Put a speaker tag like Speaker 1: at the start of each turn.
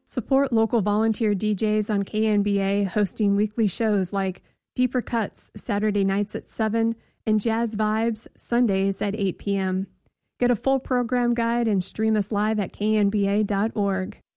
Speaker 1: Support local volunteer DJs on KNBA hosting weekly shows like Deeper Cuts Saturday nights at 7 and Jazz Vibes Sundays at 8 p.m. Get a full program guide and stream us live at knba.org.